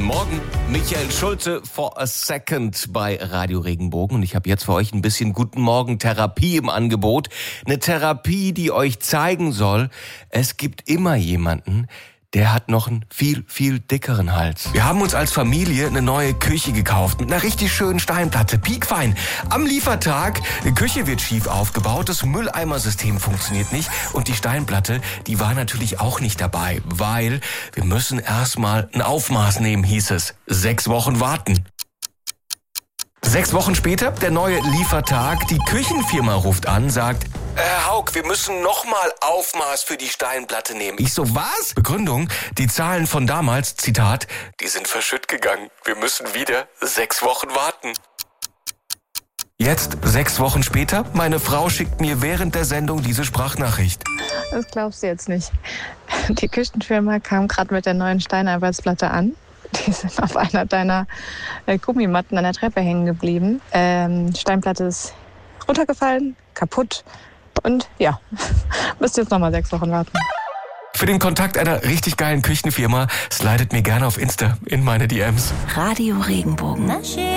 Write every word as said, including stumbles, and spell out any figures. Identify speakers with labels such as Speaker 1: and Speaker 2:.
Speaker 1: Morgen, Michael Schulze for a second bei Radio Regenbogen. Und ich habe jetzt für euch ein bisschen Guten Morgen Therapie im Angebot. Eine Therapie, die euch zeigen soll, es gibt immer jemanden, der hat noch einen viel, viel dickeren Hals. Wir haben uns als Familie eine neue Küche gekauft mit einer richtig schönen Steinplatte, piekfein. Am Liefertag, die Küche wird schief aufgebaut, das Mülleimersystem funktioniert nicht und die Steinplatte, die war natürlich auch nicht dabei, weil wir müssen erstmal ein Aufmaß nehmen, hieß es. Sechs Wochen warten. Sechs Wochen später, der neue Liefertag, die Küchenfirma ruft an, sagt, Herr Haug, wir müssen nochmal Aufmaß für die Steinplatte nehmen. Ich so, was? Begründung, die Zahlen von damals, Zitat, die sind verschütt gegangen. Wir müssen wieder sechs Wochen warten. Jetzt, sechs Wochen später, meine Frau schickt mir während der Sendung diese Sprachnachricht.
Speaker 2: Das glaubst du jetzt nicht. Die Küchenfirma kam gerade mit der neuen Steinarbeitsplatte an. Die sind auf einer deiner äh, Gummimatten an der Treppe hängen geblieben. Ähm, Steinplatte ist runtergefallen, kaputt. Und ja, müsst jetzt nochmal sechs Wochen warten.
Speaker 1: Für den Kontakt einer richtig geilen Küchenfirma slidet mir gerne auf Insta in meine D Ms.
Speaker 3: Radio Regenbogen.